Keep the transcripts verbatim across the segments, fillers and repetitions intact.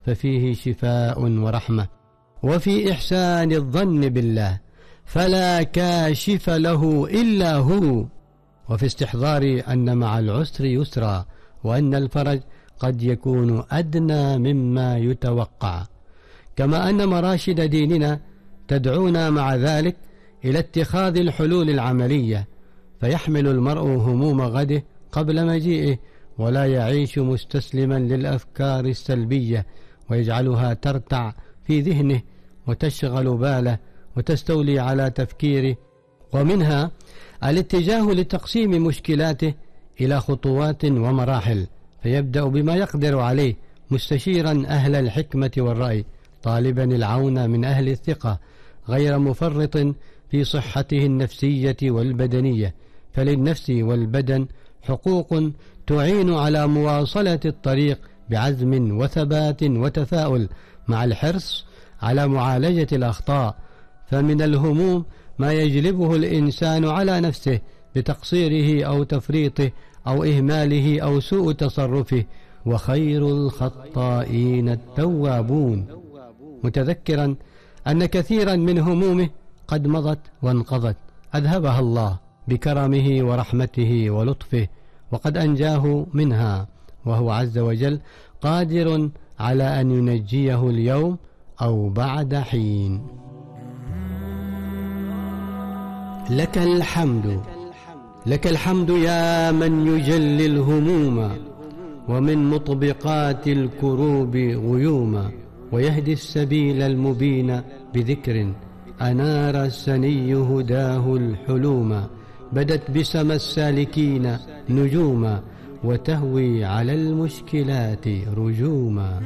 ففيه شفاء ورحمة، وفي إحسان الظن بالله فلا كاشف له إلا هو، وفي استحضار أن مع العسر يسرا، وأن الفرج قد يكون أدنى مما يتوقع. كما أن مراشد ديننا تدعونا مع ذلك إلى اتخاذ الحلول العملية، فيحمل المرء هموم غده قبل مجيئه، ولا يعيش مستسلما للأفكار السلبية ويجعلها ترتع في ذهنه وتشغل باله وتستولي على تفكيره. ومنها الاتجاه لتقسيم مشكلاته إلى خطوات ومراحل، فيبدأ بما يقدر عليه مستشيرا أهل الحكمة والرأي، طالبا العون من أهل الثقة، غير مفرط في صحته النفسية والبدنية، فللنفس والبدن حقوق تعين على مواصلة الطريق بعزم وثبات وتفاؤل، مع الحرص على معالجة الأخطاء. فمن الهموم ما يجلبه الإنسان على نفسه بتقصيره أو تفريطه أو إهماله أو سوء تصرفه، وخير الخطائين التوابون، متذكرا أن كثيرا من همومه قد مضت وانقضت، أذهبها الله بكرمه ورحمته ولطفه، وقد أنجاه منها، وهو عز وجل قادر على أن ينجيه اليوم أو بعد حين. لك الحمد، لك الحمد يا من يجلي الهموم، ومن مطبقات الكروب غيوما، ويهدي السبيل المبين بذكر، أنار السني هداه الحلوم، بدت بسم السالكين نجوما، وتهوي على المشكلات رجوما.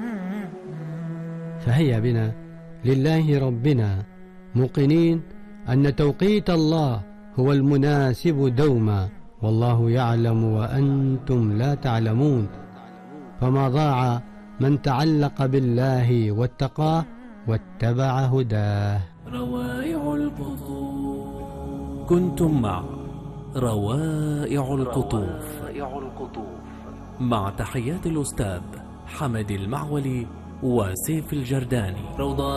فهيا بنا لله ربنا موقنين أن توقيت الله هو المناسب دوما، والله يعلم وأنتم لا تعلمون، فما ضاع من تعلق بالله واتقاه واتبع هداه. روائع القطوف. كنتم مع روائع القطوف مع تحيات الأستاذ حمد المعولي وسيف الجرداني.